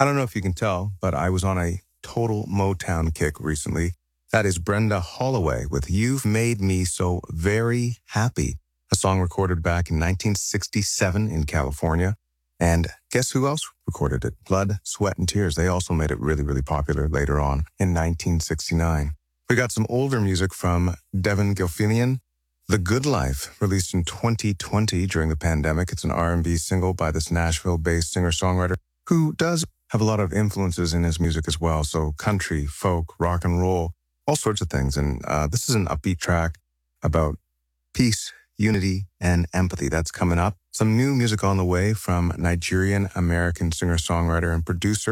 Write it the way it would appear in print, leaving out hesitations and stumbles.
I don't know if you can tell, but I was on a total Motown kick recently. That is Brenda Holloway with You've Made Me So Very Happy, a song recorded back in 1967 in California. And guess who else recorded it? Blood, Sweat, and Tears. They also made it really, really popular later on in 1969. We got some older music from Devin Gilfillian. The Good Life, released in 2020 during the pandemic. It's an R&B single by this Nashville-based singer-songwriter who does have a lot of influences in his music as well. So country, folk, rock and roll, all sorts of things. And this is an upbeat track about peace, unity, and empathy. That's coming up. Some new music on the way from Nigerian-American singer-songwriter and producer